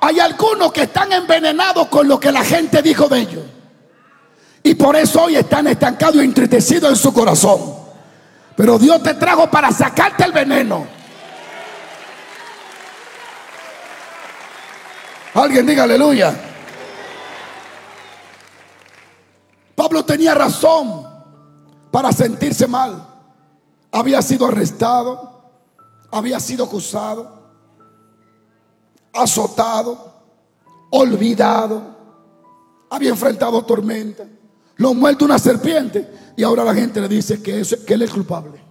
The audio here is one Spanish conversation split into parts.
Hay algunos que están envenenados con lo que la gente dijo de ellos, y por eso hoy están estancados y entristecidos en su corazón. Pero Dios te trajo para sacarte el veneno. Alguien diga aleluya. Pablo tenía razón para sentirse mal. Había sido arrestado, había sido acusado, azotado, olvidado, había enfrentado tormenta, lo muerde una serpiente, y ahora la gente le dice que él es culpable.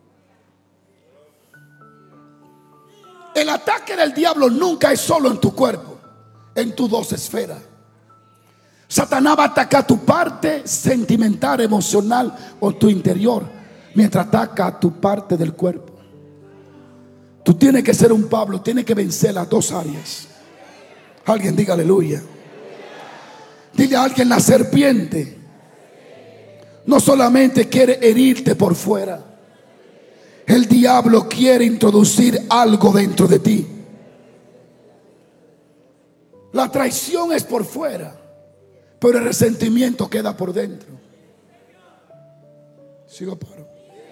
El ataque del diablo nunca es solo en tu cuerpo, en tus dos esferas. Satanás va a atacar tu parte sentimental, emocional o tu interior, mientras ataca tu parte del cuerpo. Tú tienes que ser un Pablo, tienes que vencer las dos áreas. Alguien diga aleluya. Dile a alguien: la serpiente no solamente quiere herirte por fuera, el diablo quiere introducir algo dentro de ti. La traición es por fuera, pero el resentimiento queda por dentro. Sigo paro.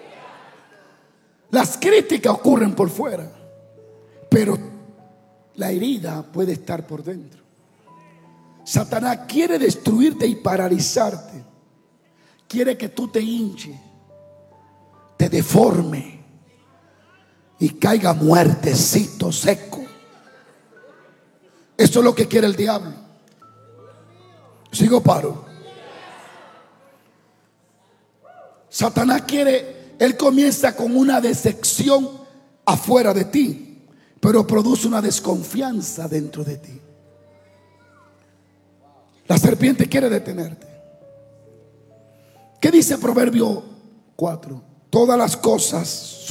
Las críticas ocurren por fuera, pero la herida puede estar por dentro. Satanás quiere destruirte y paralizarte. Quiere que tú te hinches, te deforme y caiga muertecito, seco. Eso es lo que quiere el diablo. Sigo paro. Satanás quiere, él comienza con una decepción afuera de ti, pero produce una desconfianza dentro de ti. La serpiente quiere detenerte. ¿Qué dice Proverbio 4? Todas las cosas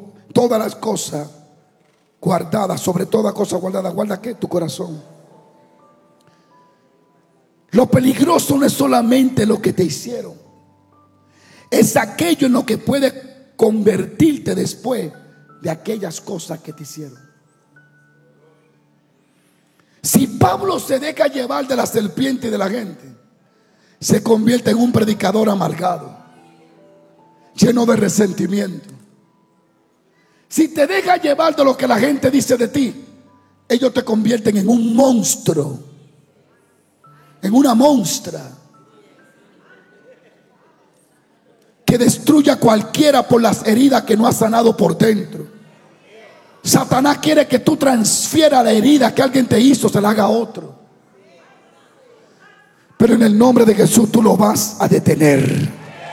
guardadas, sobre toda cosa guardada. ¿Guarda qué? Tu corazón. Lo peligroso no es solamente lo que te hicieron, es aquello en lo que puede convertirte después de aquellas cosas que te hicieron. Si Pablo se deja llevar de la serpiente y de la gente, se convierte en un predicador amargado, lleno de resentimiento. Si te deja llevar de lo que la gente dice de ti, ellos te convierten en un monstruo, en una monstrua que destruye a cualquiera por las heridas que no ha sanado por dentro. Satanás quiere que tú transfieras la herida que alguien te hizo, se la haga a otro. Pero en el nombre de Jesús tú lo vas a detener.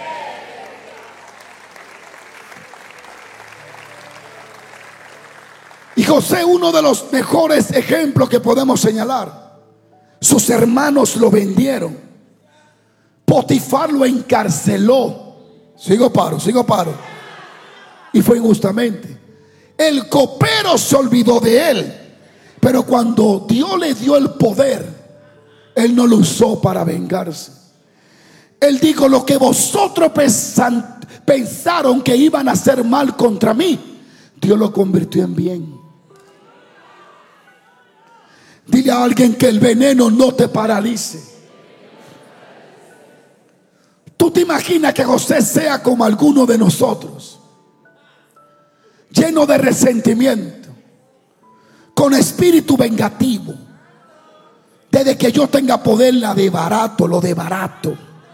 Y José, uno de los mejores ejemplos que podemos señalar. Sus hermanos lo vendieron. Potifar lo encarceló. Sigo paro. Y fue injustamente. El copero se olvidó de él, pero cuando Dios le dio el poder, él no lo usó para vengarse. Él dijo: lo que vosotros pensaron que iban a hacer mal contra mí, Dios lo convirtió en bien. Dile a alguien que el veneno no te paralice. ¿Tú te imaginas que José sea como alguno de nosotros, lleno de resentimiento, con espíritu vengativo? Desde que yo tenga poder lo de barato.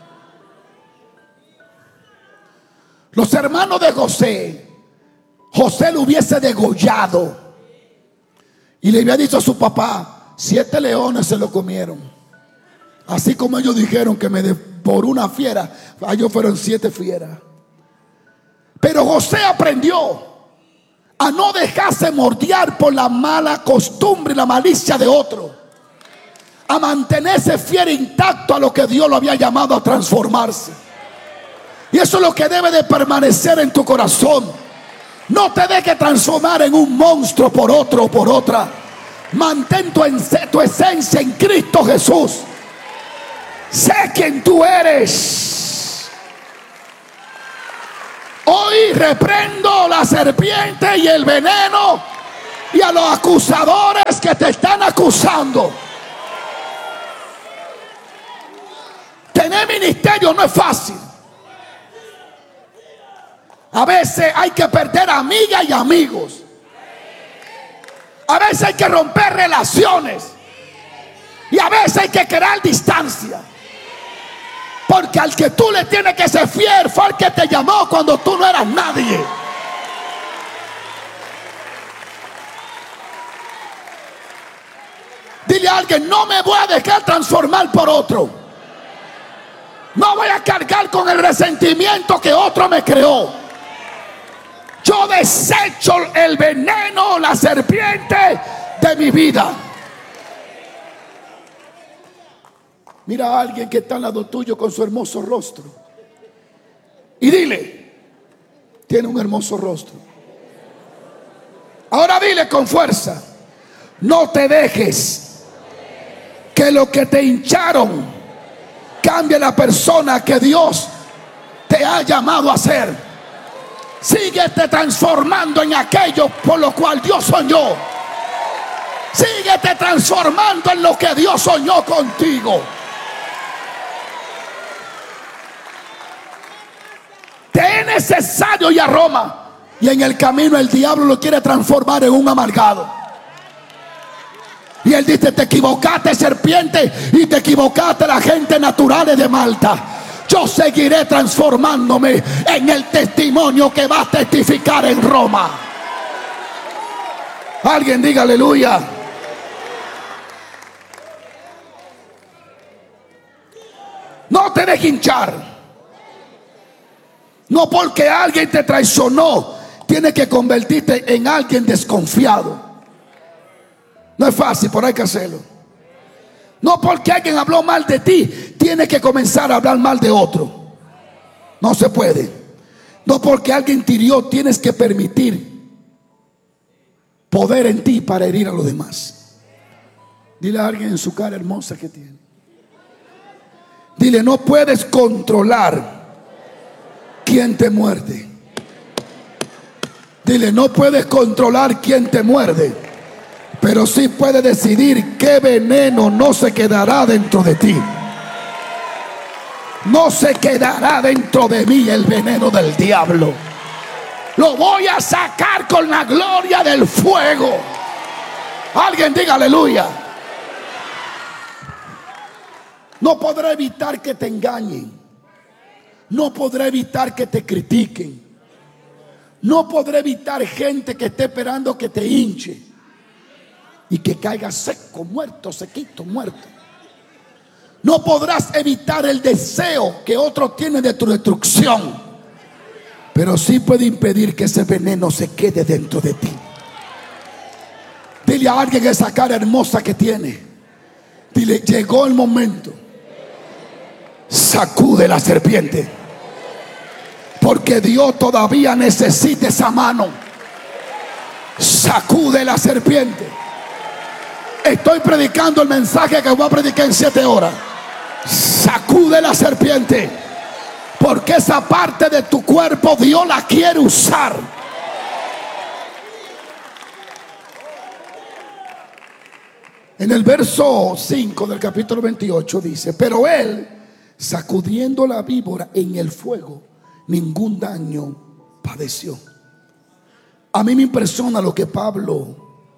Los hermanos de José lo hubiese degollado y le había dicho a su papá: 7 leones se lo comieron. Así como ellos dijeron que me devoró una fiera, ellos fueron 7 fieras. Pero José aprendió a no dejarse mordiar por la mala costumbre y la malicia de otro, a mantenerse fiel e intacto a lo que Dios lo había llamado a transformarse. Y eso es lo que debe de permanecer en tu corazón. No te dejes transformar en un monstruo por otro o por otra. Mantén tu esencia en Cristo Jesús. Sé quien tú eres. Hoy reprendo la serpiente y el veneno y a los acusadores que te están acusando. acusando. Tener ministerio no es fácil. A veces hay que perder amigas y amigos. A veces hay que romper relaciones. Y a veces hay que crear distancia. Porque al que tú le tienes que ser fiel fue el que te llamó cuando tú no eras nadie. Dile a alguien: no me voy a dejar transformar por otro. No voy a cargar con el resentimiento que otro me creó. Yo desecho el veneno, la serpiente de mi vida. Mira a alguien que está al lado tuyo con su hermoso rostro y dile: tiene un hermoso rostro. Ahora dile con fuerza: no te dejes que lo que te hincharon cambie la persona que Dios te ha llamado a ser. Síguete transformando en aquello por lo cual Dios soñó. Síguete transformando en lo que Dios soñó contigo. Te es necesario ir a Roma, y en el camino el diablo lo quiere transformar en un amargado. Y él dice: te equivocaste, serpiente, y te equivocaste, la gente naturales de Malta. Yo seguiré transformándome en el testimonio que va a testificar en Roma. Alguien diga aleluya. No te dejes hinchar. No porque alguien te traicionó, tienes que convertirte en alguien desconfiado. No es fácil, pero hay que hacerlo. No porque alguien habló mal de ti, tienes que comenzar a hablar mal de otro. No se puede. No porque alguien te hirió, tienes que permitir poder en ti para herir a los demás. Dile a alguien en su cara hermosa que tiene. Dile: no puedes controlar quién te muerde. Dile: no puedes controlar quién te muerde, pero sí puedes decidir qué veneno no se quedará dentro de ti. No se quedará dentro de mí el veneno del diablo. Lo voy a sacar con la gloria del fuego. Alguien diga aleluya. No podrá evitar que te engañen. No podrá evitar que te critiquen. No podrá evitar gente que esté esperando que te hinche y que caiga seco, muerto, sequito, muerto. No podrás evitar el deseo que otro tiene de tu destrucción, pero sí puede impedir que ese veneno se quede dentro de ti. Dile a alguien esa cara hermosa que tiene. Dile: llegó el momento. Sacude la serpiente, porque Dios todavía necesita esa mano. Sacude la serpiente. Estoy predicando el mensaje que voy a predicar en 7 horas. Sacude la serpiente, porque esa parte de tu cuerpo Dios la quiere usar. En el verso 5 del capítulo 28 dice: pero él, sacudiendo la víbora en el fuego, ningún daño padeció. A mí me impresiona lo que Pablo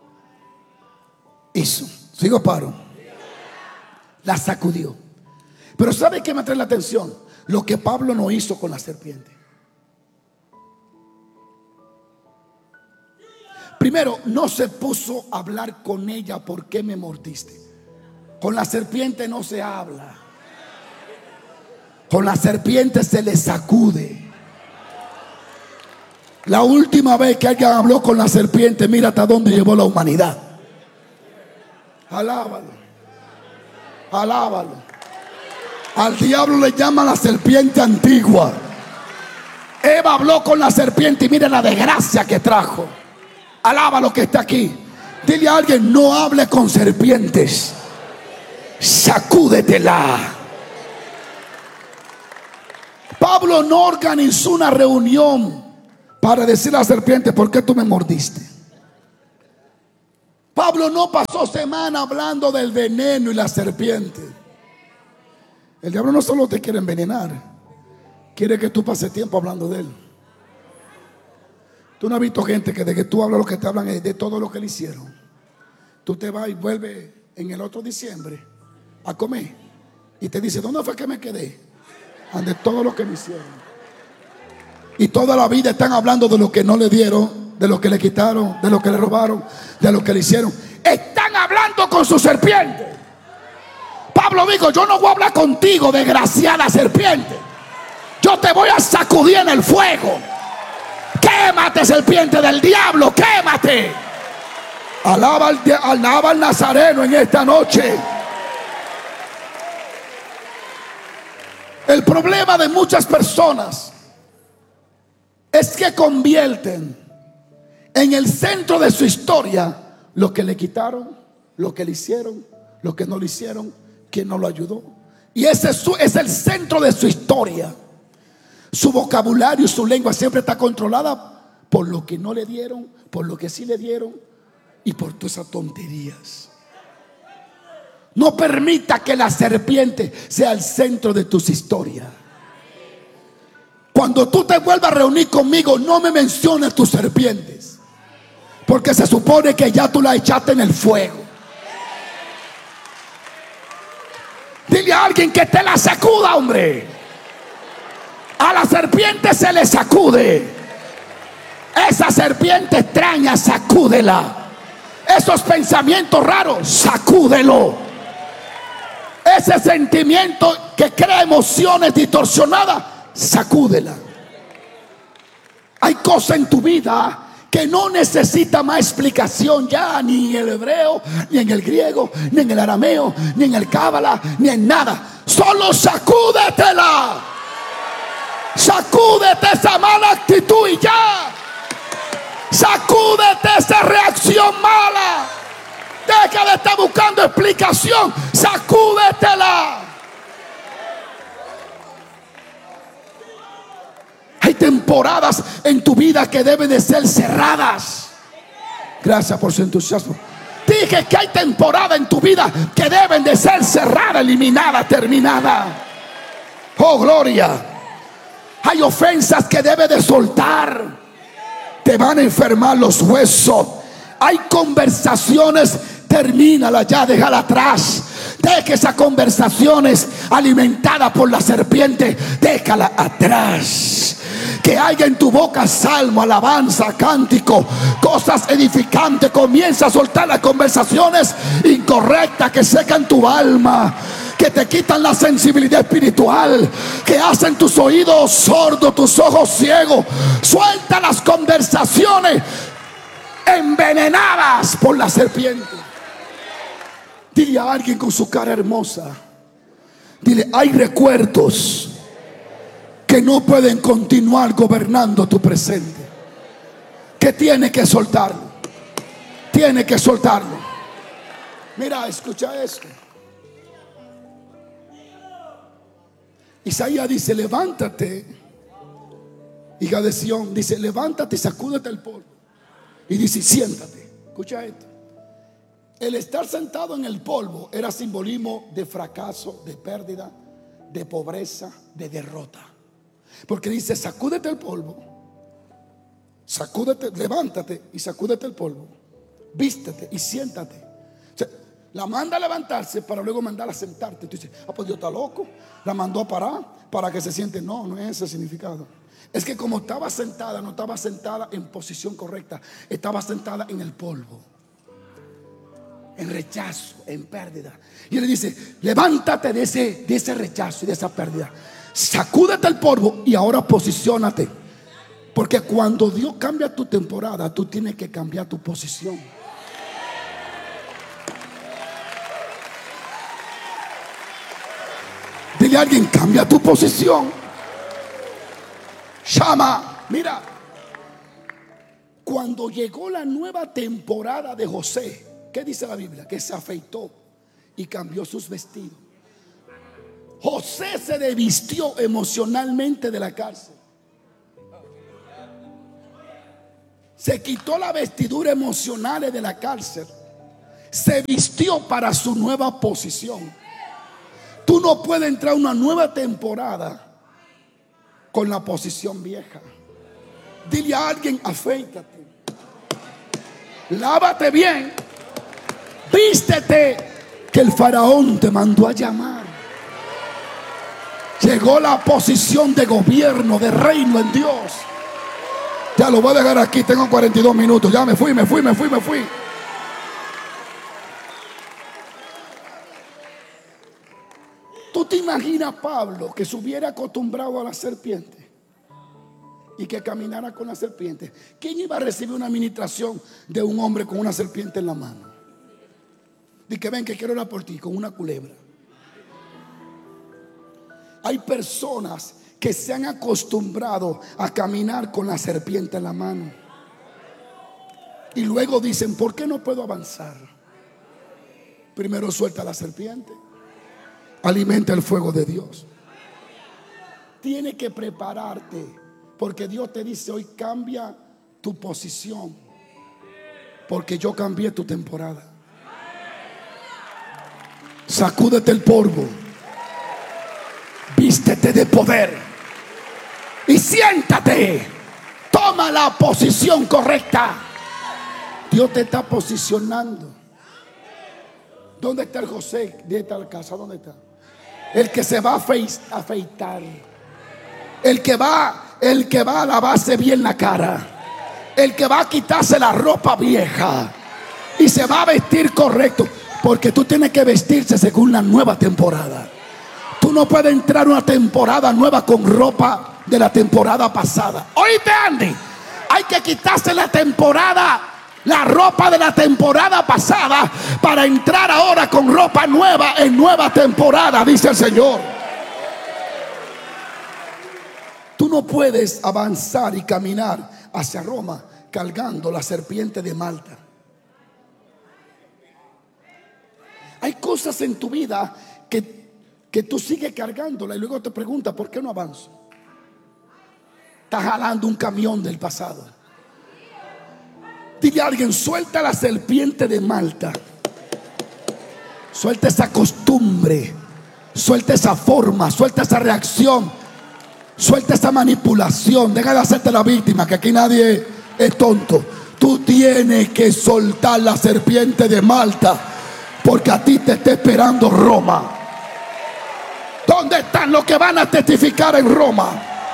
hizo. Sigo, paro. La sacudió. Pero ¿sabe qué me atrae la atención? Lo que Pablo no hizo con la serpiente. Primero, no se puso a hablar con ella: ¿por qué me mordiste? Con la serpiente no se habla. Con la serpiente se le sacude. La última vez que alguien habló con la serpiente, mira hasta dónde llevó la humanidad. Alábalo. Alábalo. Al diablo le llaman la serpiente antigua. Eva habló con la serpiente y mira la desgracia que trajo. Alaba lo que está aquí. Dile a alguien: no hable con serpientes. Sacúdetela. Pablo no organizó una reunión para decirle a la serpiente: ¿por qué tú me mordiste? Pablo no pasó semana hablando del veneno y la serpiente. El diablo no solo te quiere envenenar, quiere que tú pases tiempo hablando de él. Tú no has visto gente que de que tú hablas lo que te hablan es de todo lo que le hicieron. Tú te vas y vuelves en el otro diciembre a comer y te dice, ¿dónde fue que me quedé? De todo lo que me hicieron. Y toda la vida están hablando de lo que no le dieron, de lo que le quitaron, de lo que le robaron, de lo que le hicieron. Están hablando con su serpiente. Pablo dijo, yo no voy a hablar contigo, desgraciada serpiente. Yo te voy a sacudir en el fuego. Quémate, serpiente del diablo, quémate. Alaba al Nazareno en esta noche. El problema de muchas personas es que convierten en el centro de su historia lo que le quitaron, lo que le hicieron, lo que no le hicieron, quien no lo ayudó. Y ese es el centro de su historia. Su vocabulario y su lengua siempre está controlada por lo que no le dieron, por lo que sí le dieron y por todas esas tonterías. No permita que la serpiente sea el centro de tus historias. Cuando tú te vuelvas a reunir conmigo, no me menciones tus serpientes, porque se supone que ya tú la echaste en el fuego. Dile a alguien que te la sacuda, hombre. A la serpiente se le sacude. Esa serpiente extraña, sacúdela. Esos pensamientos raros, sacúdelo. Ese sentimiento que crea emociones distorsionadas, sacúdela. Hay cosas en tu vida que no necesita más explicación ya, ni en el hebreo, ni en el griego, ni en el arameo, ni en el cábala, ni en nada. Solo sacúdetela. Sacúdete esa mala actitud y ya. Sacúdete esa reacción mala. Deja de estar buscando explicación. Sacúdetela. Hay temporadas en tu vida que deben de ser cerradas. Gracias por su entusiasmo. Dije que hay temporadas en tu vida que deben de ser cerradas, eliminadas, terminadas. Oh, gloria. Hay ofensas que debes de soltar. Te van a enfermar los huesos. Hay conversaciones, termínalas ya, déjala atrás. Deja esas conversaciones alimentadas por la serpiente, déjala atrás. Que haya en tu boca salmo, alabanza, cántico, cosas edificantes. Comienza a soltar las conversaciones incorrectas que secan tu alma, que te quitan la sensibilidad espiritual, que hacen tus oídos sordos, tus ojos ciegos. Suelta las conversaciones envenenadas por la serpiente. Dile a alguien con su cara hermosa, dile, hay recuerdos que no pueden continuar gobernando tu presente, que tiene que soltarlo. Tiene que soltarlo. Mira, escucha esto. Isaías dice, levántate, hija de Sión. Dice, levántate y sacúdete el polvo. Y dice, siéntate. Escucha esto. El estar sentado en el polvo era simbolismo de fracaso, de pérdida, de pobreza, de derrota. Porque dice, sacúdete el polvo, sacúdete, levántate y sacúdete el polvo, vístete y siéntate. O sea, la manda a levantarse para luego mandarla a sentarte. Tú dices, pues Dios está loco, la mandó a parar para que se siente. No, no es ese el significado. Es que como estaba sentada, no estaba sentada en posición correcta, estaba sentada en el polvo, en rechazo, en pérdida. Y él le dice, levántate de ese rechazo y de esa pérdida, sacúdete el polvo y ahora posiciónate. Porque cuando Dios cambia tu temporada, tú tienes que cambiar tu posición. Dile a alguien, cambia tu posición. Llama, mira, cuando llegó la nueva temporada de José, ¿qué dice la Biblia? Que se afeitó y cambió sus vestidos. José se desvistió emocionalmente de la cárcel. Se quitó la vestidura emocional de la cárcel Se vistió para su nueva posición. Tú no puedes entrar a una nueva temporada con la posición vieja. Dile a alguien: afeítate, lávate bien, vístete, que el faraón te mandó a llamar. Llegó la posición de gobierno, de reino en Dios. Ya lo voy a dejar aquí, tengo 42 minutos. Ya me fui. ¿Tú te imaginas Pablo que se hubiera acostumbrado a la serpiente y que caminara con la serpiente? ¿Quién iba a recibir una administración de un hombre con una serpiente en la mano? Dice que ven que quiero orar por ti, con una culebra. Hay personas que se han acostumbrado a caminar con la serpiente en la mano y luego dicen: ¿por qué no puedo avanzar? Primero suelta la serpiente, alimenta el fuego de Dios. Tienes que prepararte, porque Dios te dice hoy: cambia tu posición, porque yo cambié tu temporada. Sacúdete el polvo, vístete de poder y siéntate. Toma la posición correcta. Dios te está posicionando. ¿Dónde está el José de esta casa? ¿Dónde está? El que se va a afeitar. El que va a lavarse bien la cara. El que va a quitarse la ropa vieja y se va a vestir correcto. Porque tú tienes que vestirse según la nueva temporada. Tú no puedes entrar a una temporada nueva con ropa de la temporada pasada. Oíste, Andy, hay que quitarse la ropa de la temporada pasada para entrar ahora con ropa nueva en nueva temporada, dice el Señor. Tú no puedes avanzar y caminar hacia Roma cargando la serpiente de Malta. Hay cosas en tu vida que tú sigues cargándola y luego te preguntas: ¿por qué no avanzo? Estás jalando un camión del pasado. Dile a alguien: suelta la serpiente de Malta. Suelta esa costumbre, suelta esa forma, suelta esa reacción, suelta esa manipulación. Deja de hacerte la víctima, que aquí nadie es tonto. Tú tienes que soltar la serpiente de Malta, porque a ti te está esperando Roma. ¿Dónde están los que van a testificar en Roma?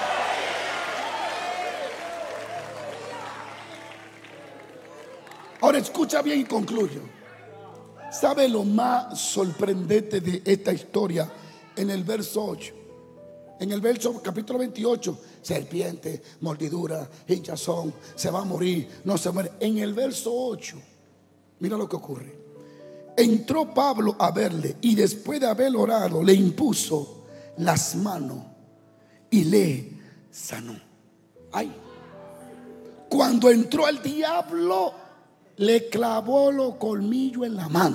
Ahora escucha bien y concluyo. ¿Sabe lo más sorprendente de esta historia? En el verso 8. En el verso capítulo 28, serpiente, mordidura, hinchazón, se va a morir, no se muere. En el verso 8, mira lo que ocurre. Entró Pablo a verle y después de haber orado le impuso las manos y le sanó. Ay. Cuando entró el diablo, le clavó los colmillos en la mano.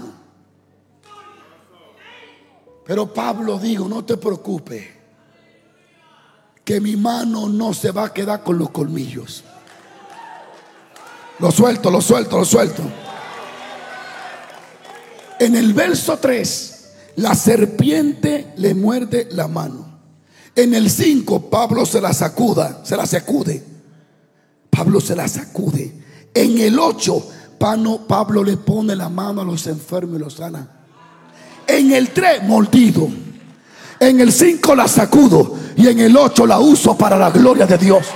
Pero Pablo dijo: no te preocupes, que mi mano no se va a quedar con los colmillos. Lo suelto. En el verso 3, la serpiente le muerde la mano. En el 5, Pablo se la sacude. Pablo se la sacude. En el 8, Pablo le pone la mano a los enfermos y los sana. En el 3, mordido. En el 5, la sacudo. Y en el 8, la uso para la gloria de Dios.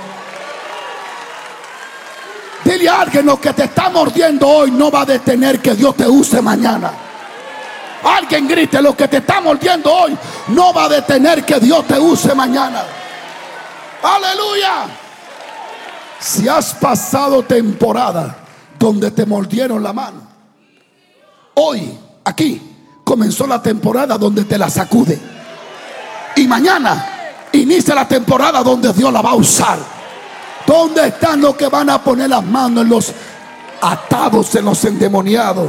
Dile a alguien: lo que te está mordiendo hoy no va a detener que Dios te use mañana. Alguien grite: lo que te está mordiendo hoy no va a detener que Dios te use mañana. Aleluya. Si has pasado temporada donde te mordieron la mano, hoy aquí comenzó la temporada donde te la sacude. Y mañana inicia la temporada donde Dios la va a usar. ¿Dónde están los que van a poner las manos en los atados, en los endemoniados?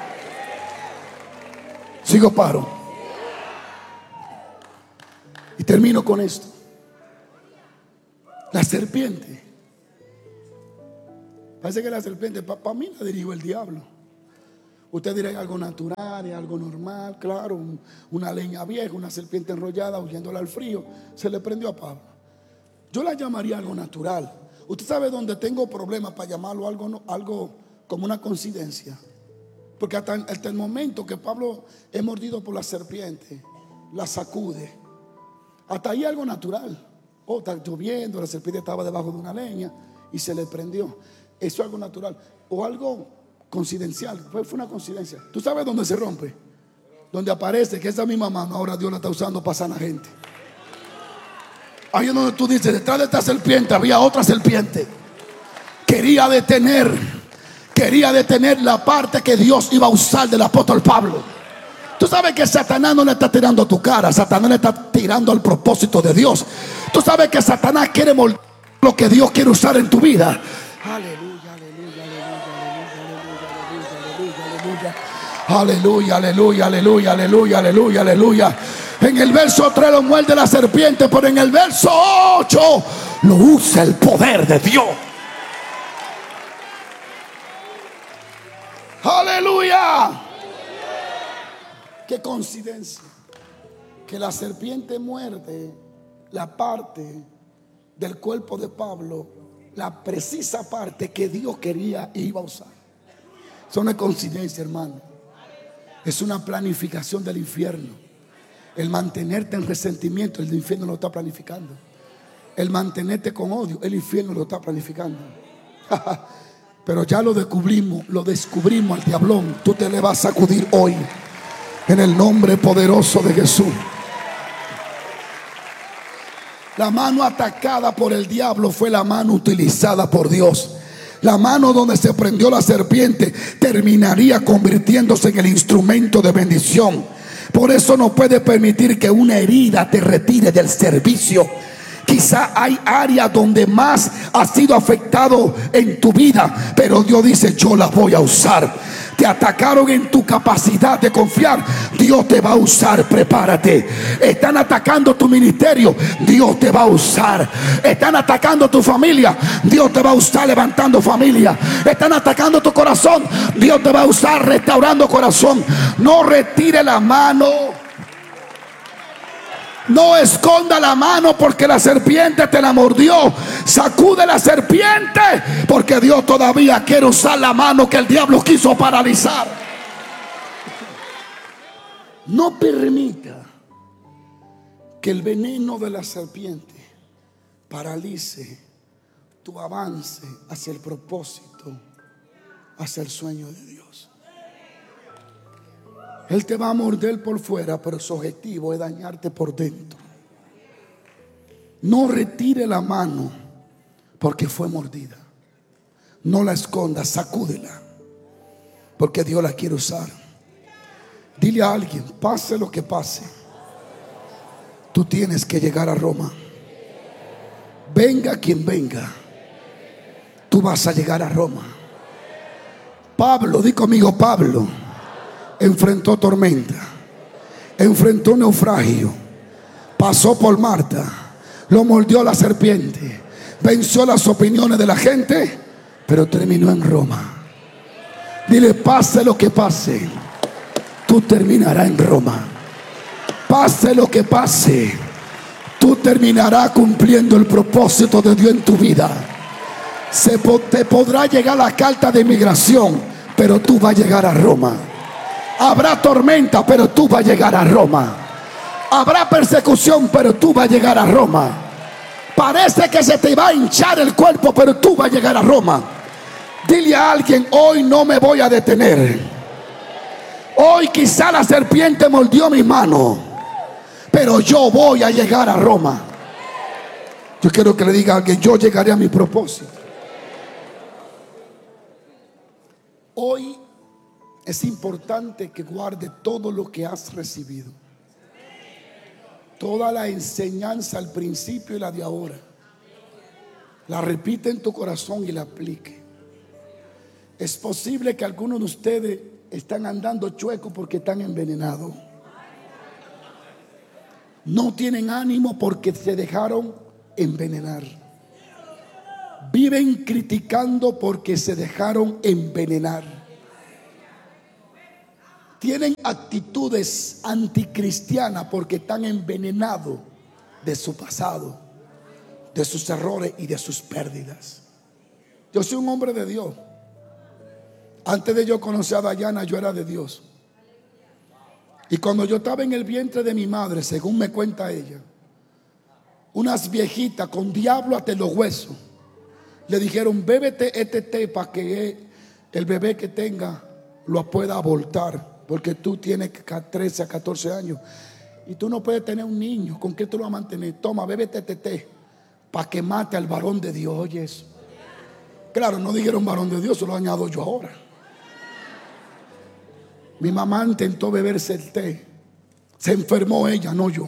Sigo paro. Y termino con esto. La serpiente. Parece que la serpiente, para mí la dirigió el diablo. Usted dirá algo natural, es algo normal, claro, una leña vieja, una serpiente enrollada huyéndola al frío, se le prendió a Pablo. Yo la llamaría algo natural. Usted sabe dónde tengo problemas para llamarlo algo como una coincidencia. Porque hasta el momento que Pablo es mordido por la serpiente, la sacude. Hasta ahí algo natural. Oh, está lloviendo, la serpiente estaba debajo de una leña y se le prendió. Eso es algo natural. O algo coincidencial. Fue una coincidencia. ¿Tú sabes dónde se rompe? Donde aparece que esa misma mano ahora Dios la está usando para sanar gente. Ahí es donde tú dices, detrás de esta serpiente había otra serpiente. Quería detener la parte que Dios iba a usar del apóstol Pablo. Tú sabes que Satanás no le está tirando a tu cara, Satanás le está tirando al propósito de Dios. Tú sabes que Satanás quiere moldear lo que Dios quiere usar en tu vida. Aleluya, aleluya, aleluya, aleluya, aleluya, aleluya, aleluya, aleluya, aleluya. En el verso 3 lo muerde la serpiente, pero en el verso 8 lo usa el poder de Dios. Aleluya. Qué coincidencia que la serpiente muerde la parte del cuerpo de Pablo, la precisa parte que Dios quería e iba a usar. Eso no es coincidencia, hermano. Es una planificación del infierno. El mantenerte en resentimiento, el infierno lo está planificando. El mantenerte con odio, el infierno lo está planificando. Pero ya lo descubrimos al diablón. Tú te le vas a sacudir hoy en el nombre poderoso de Jesús. La mano atacada por el diablo fue la mano utilizada por Dios. La mano donde se prendió la serpiente terminaría convirtiéndose en el instrumento de bendición. Por eso no puede permitir que una herida te retire del servicio. Quizá hay áreas donde más has sido afectado en tu vida, pero Dios dice: yo la voy a usar. Te atacaron en tu capacidad de confiar, Dios te va a usar, prepárate. Están atacando tu ministerio, Dios te va a usar. Están atacando tu familia, Dios te va a usar levantando familia. Están atacando tu corazón, Dios te va a usar restaurando corazón. No retire la mano. No esconda la mano porque la serpiente te la mordió. Sacude la serpiente porque Dios todavía quiere usar la mano que el diablo quiso paralizar. No permita que el veneno de la serpiente paralice tu avance hacia el propósito, hacia el sueño de Dios. Él te va a morder por fuera, pero su objetivo es dañarte por dentro. No retire la mano porque fue mordida. No la esconda, sacúdela, porque Dios la quiere usar. Dile a alguien: pase lo que pase, tú tienes que llegar a Roma. Venga quien venga, tú vas a llegar a Roma. Pablo, di conmigo, Pablo enfrentó tormenta, enfrentó naufragio, pasó por Marta, lo mordió la serpiente, venció las opiniones de la gente, pero terminó en Roma. Dile: pase lo que pase, tú terminarás en Roma. Pase lo que pase, tú terminarás cumpliendo el propósito de Dios en tu vida. Te podrá llegar la carta de inmigración, pero tú vas a llegar a Roma. Habrá tormenta, pero tú vas a llegar a Roma. Habrá persecución, pero tú vas a llegar a Roma. Parece que se te va a hinchar el cuerpo, pero tú vas a llegar a Roma. Dile a alguien: hoy no me voy a detener. Hoy quizá la serpiente mordió mi mano, pero yo voy a llegar a Roma. Yo quiero que le diga a alguien: yo llegaré a mi propósito. Hoy es importante que guarde todo lo que has recibido, toda la enseñanza al principio y la de ahora. La repite en tu corazón y la aplique. Es posible que algunos de ustedes están andando chuecos porque están envenenados. No tienen ánimo porque se dejaron envenenar. Viven criticando porque se dejaron envenenar. tienen actitudes anticristianas porque están envenenados de su pasado, de sus errores y de sus pérdidas. Yo soy un hombre de Dios. Antes de yo conocer a Dayana, yo era de Dios. Y cuando yo estaba en el vientre de mi madre, según me cuenta ella, unas viejitas con diablo hasta los huesos le dijeron: bébete este té para que el bebé que tenga lo pueda abortar, porque tú tienes 13 a 14 años y tú no puedes tener un niño. ¿Con qué tú lo vas a mantener? Toma, bébete este té para que mate al varón de Dios. Oye eso. Claro, no dijeron varón de Dios, se lo añado yo ahora. Mi mamá intentó beberse el té. Se enfermó ella, no yo.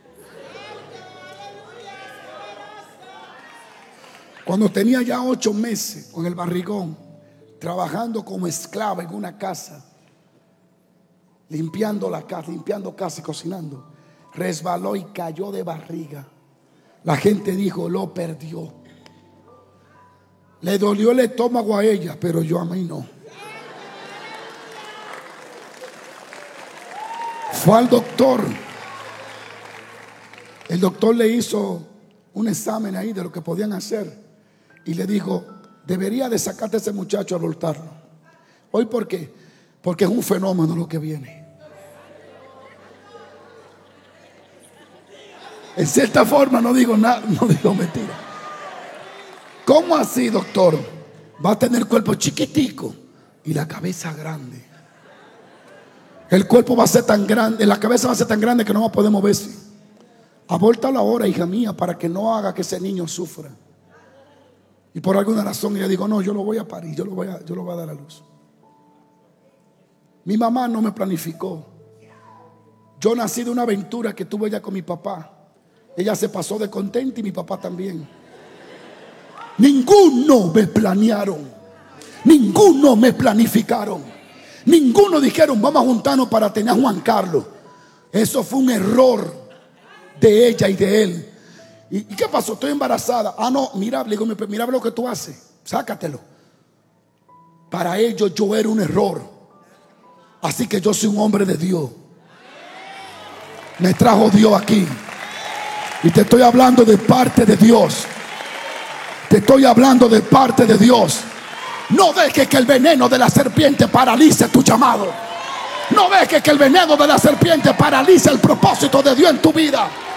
Cuando tenía ya 8 meses con el barrigón, trabajando como esclava en una casa, limpiando la casa, limpiando casa y cocinando, resbaló y cayó de barriga. La gente dijo: lo perdió. Le dolió el estómago a ella, pero yo a mí no. Fue al doctor. El doctor le hizo un examen ahí de lo que podían hacer y le dijo: debería de sacarte a ese muchacho a abortarlo. ¿Hoy por qué? Porque es un fenómeno lo que viene. En cierta forma no digo nada, no digo mentira. ¿Cómo así, doctor? Va a tener el cuerpo chiquitico y la cabeza grande. El cuerpo va a ser tan grande, la cabeza va a ser tan grande que no va a poder moverse. Abórtalo ahora, hija mía, para que no haga que ese niño sufra. Y por alguna razón ella dijo: no, yo lo voy a parir, yo lo voy a dar a luz. Mi mamá no me planificó. Yo nací de una aventura que tuve ella con mi papá. Ella se pasó de contenta y mi papá también. Ninguno me planearon, ninguno me planificaron, ninguno dijeron: vamos a juntarnos para tener a Juan Carlos. Eso fue un error de ella y de él. ¿Y qué pasó? Estoy embarazada. Ah, no, mira, le digo: mira lo que tú haces, sácatelo. Para ellos yo era un error. Así que yo soy un hombre de Dios. Me trajo Dios aquí. Y te estoy hablando de parte de Dios. Te estoy hablando de parte de Dios. No dejes que el veneno de la serpiente paralice tu llamado. No dejes que el veneno de la serpiente paralice el propósito de Dios en tu vida.